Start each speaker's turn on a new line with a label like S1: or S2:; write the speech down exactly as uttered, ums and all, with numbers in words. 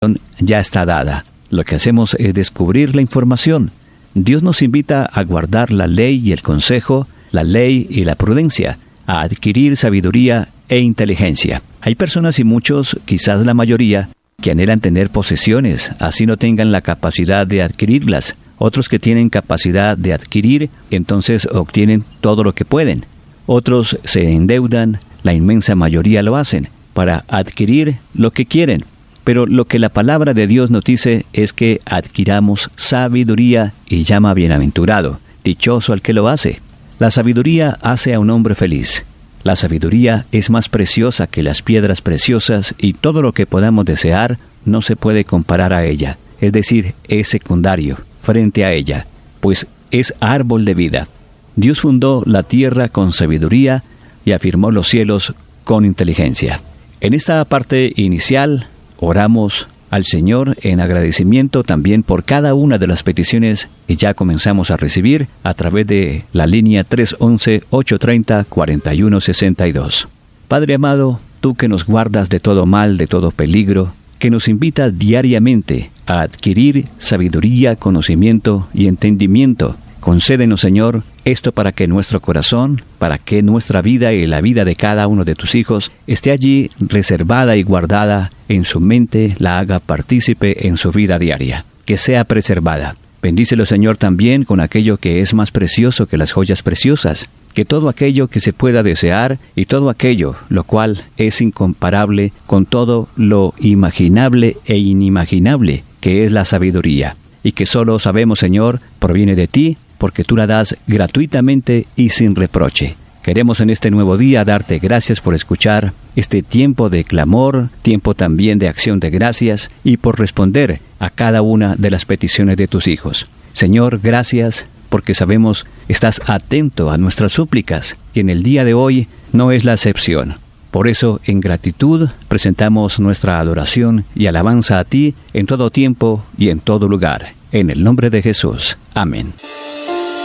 S1: ya está dada. Lo que hacemos es descubrir la información. Dios nos invita a guardar la ley y el consejo, la ley y la prudencia, a adquirir sabiduría e inteligencia. Hay personas y muchos, quizás la mayoría, que anhelan tener posesiones, así no tengan la capacidad de adquirirlas. Otros que tienen capacidad de adquirir, entonces obtienen todo lo que pueden. Otros se endeudan, la inmensa mayoría lo hacen, para adquirir lo que quieren. Pero lo que la palabra de Dios nos dice es que adquiramos sabiduría y llama bienaventurado, dichoso al que lo hace. La sabiduría hace a un hombre feliz. La sabiduría es más preciosa que las piedras preciosas y todo lo que podamos desear no se puede comparar a ella. Es decir, es secundario frente a ella, pues es árbol de vida. Dios fundó la tierra con sabiduría y afirmó los cielos con inteligencia. En esta parte inicial, oramos al Señor en agradecimiento también por cada una de las peticiones que ya comenzamos a recibir a través de la línea tres once, ocho treinta, cuarenta y uno sesenta y dos. Padre amado, tú que nos guardas de todo mal, de todo peligro, que nos invitas diariamente a adquirir sabiduría, conocimiento y entendimiento, concédenos, Señor, esto para que nuestro corazón, para que nuestra vida y la vida de cada uno de tus hijos esté allí reservada y guardada en su mente, la haga partícipe en su vida diaria, que sea preservada. Bendícelo, Señor, también con aquello que es más precioso que las joyas preciosas, que todo aquello que se pueda desear y todo aquello lo cual es incomparable con todo lo imaginable e inimaginable que es la sabiduría, y que solo sabemos, Señor, proviene de ti, porque tú la das gratuitamente y sin reproche. Queremos en este nuevo día darte gracias por escuchar este tiempo de clamor, tiempo también de acción de gracias y por responder a cada una de las peticiones de tus hijos. Señor, gracias porque sabemos estás atento a nuestras súplicas y en el día de hoy no es la excepción. Por eso, en gratitud, presentamos nuestra adoración y alabanza a ti en todo tiempo y en todo lugar. En el nombre de Jesús. Amén.